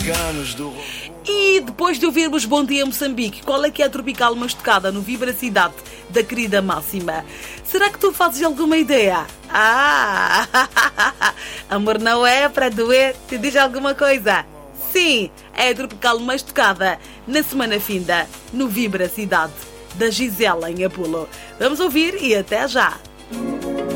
ciganos do... E depois de ouvirmos Bom Dia Moçambique, qual é que é a tropical mais tocada no Vibra Cidade da querida Máxima? Será que tu fazes alguma ideia? Amor não é para doer, te diz alguma coisa? Sim, é a tropical mais tocada na semana finda no Vibra Cidade da Gisela em Apulo. Vamos ouvir e até já!